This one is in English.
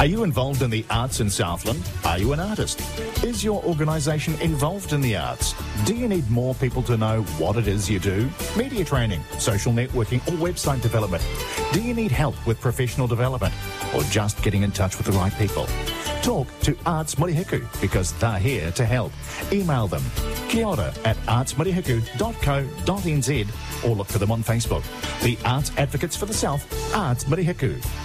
Are you involved in the arts in Southland? Are you an artist? Is your organisation involved in the arts? Do you need more people to know what it is you do? Media training, social networking or website development? Do you need help with professional development or just getting in touch with the right people? Talk to Arts Murihiku because they're here to help. Email them kiora@artsmurihiku.co.nz or look for them on Facebook. The Arts Advocates for the South, Arts Murihiku.